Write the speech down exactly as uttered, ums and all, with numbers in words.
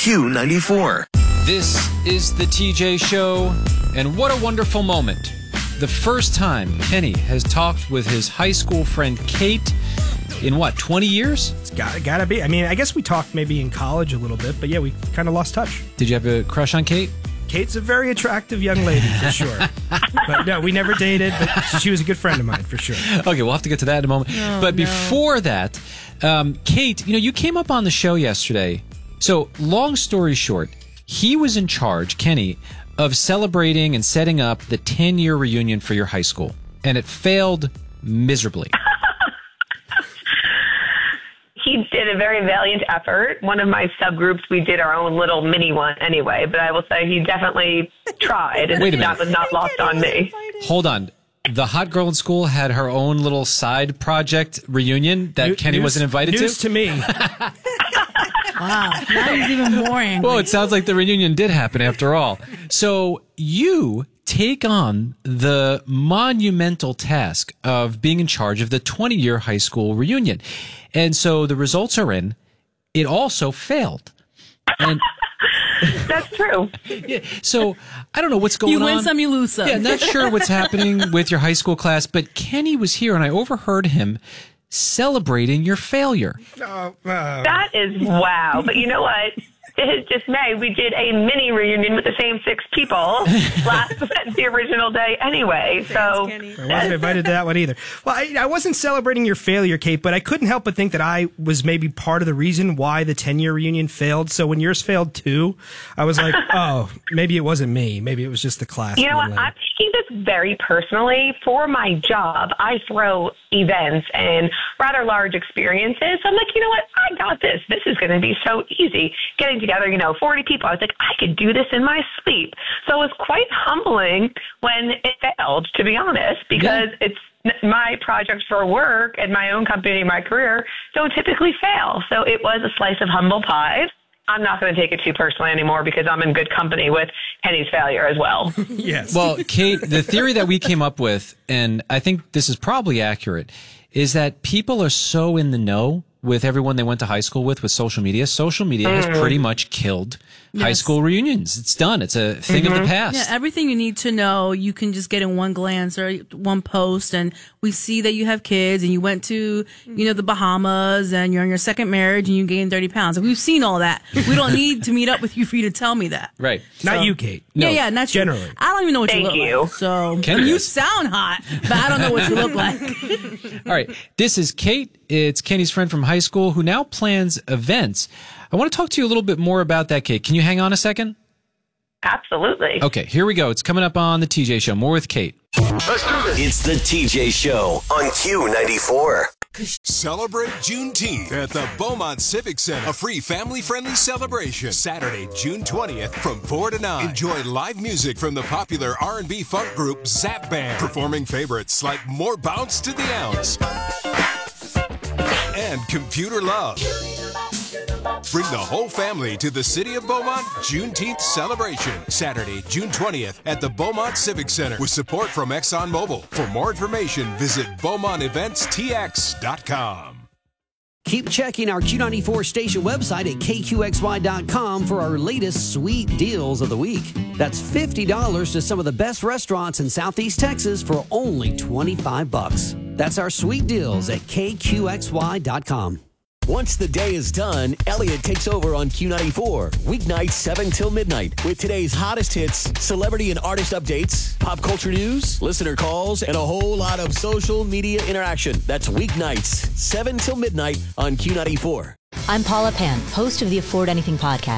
Q ninety-four. This is the T J Show, and what a wonderful moment. The first time Kenny has talked with his high school friend Kate in what, twenty years? It's got, gotta be. I mean, I guess we talked maybe in college a little bit, but yeah, we kind of lost touch. Did you have a crush on Kate? Kate's a very attractive young lady, for sure. But no, we never dated, but she was a good friend of mine, for sure. Okay, we'll have to get to that in a moment. Oh, but no. before that, um, Kate, you know, you came up on the show yesterday. So, long story short, he was in charge, Kenny, of celebrating and setting up the ten-year reunion for your high school. And it failed miserably. He did a very valiant effort. One of my subgroups, we did our own little mini one anyway, but I will say he definitely tried, and Wait a that minute. was not lost on me. Hold on. The hot girl in school had her own little side project reunion that New- Kenny news- wasn't invited news to? to me. Wow, now he's even more angry. Well, it sounds like the reunion did happen after all. So you take on the monumental task of being in charge of the twenty-year high school reunion. And so the results are in. It also failed. And That's true. yeah, so I don't know what's going you on. win some, you lose some. Yeah, not sure what's happening with your high school class, but Kenny was here and I overheard him celebrating your failure. Oh, uh, That is wow. But you know what? To his dismay, we did a mini reunion with the same six people last the original day anyway. So I wasn't invited to that one either. Well, I, I wasn't celebrating your failure, Kate, but I couldn't help but think that I was maybe part of the reason why the ten-year reunion failed. So when yours failed too, I was like, oh, maybe it wasn't me. Maybe it was just the class. you know what? being lame. I'm taking this very personally. For my job, I throw events and rather large experiences. So I'm like, you know what? I got this. This is going to be so easy. Getting together, you know, forty people. I was like, I could do this in my sleep. So it was quite humbling when it failed, to be honest, because it's my projects for work and my own company, my career don't typically fail. So it was a slice of humble pie. I'm not going to take it too personally anymore because I'm in good company with Kenny's failure as well. Yes. Well, Kate, the theory that we came up with, and I think this is probably accurate, is that people are so in the know with everyone they went to high school with with social media. Social media has pretty much killed high Yes. school reunions. It's done. It's a thing of the past. Yeah, everything you need to know, you can just get in one glance or one post. And we see that you have kids and you went to, you know, the Bahamas and you're on your second marriage and you gained thirty pounds. And we've seen all that. We don't need to meet up with you for you to tell me that. Right. Not you, Kate. No, yeah, yeah, not you. generally. I don't even know what Thank you look you. like. So Ken you does. sound hot, but I don't know what you look like. All right. This is Kate. It's Kenny's friend from high school who now plans events. I want to talk to you a little bit more about that, Kate. Can you hang on a second? Absolutely. Okay, here we go. It's coming up on the T J Show. More with Kate. It's the T J Show on Q ninety-four. Celebrate Juneteenth at the Beaumont Civic Center, a free family-friendly celebration. Saturday, June twentieth from four to nine. Enjoy live music from the popular R and B funk group Zap Band, performing favorites like More Bounce to the Ounce and Computer Love. Bring the whole family to the City of Beaumont Juneteenth celebration. Saturday, June twentieth at the Beaumont Civic Center with support from ExxonMobil. For more information, visit Beaumont Events T X dot com. Keep checking our Q ninety-four station website at K Q X Y dot com for our latest sweet deals of the week. That's fifty dollars to some of the best restaurants in Southeast Texas for only twenty-five bucks. That's our sweet deals at K Q X Y dot com. Once the day is done, Elliot takes over on Q ninety-four. Weeknights seven till midnight with today's hottest hits, celebrity and artist updates, pop culture news, listener calls, and a whole lot of social media interaction. That's weeknights seven till midnight on Q ninety-four. I'm Paula Pan, host of the Afford Anything podcast.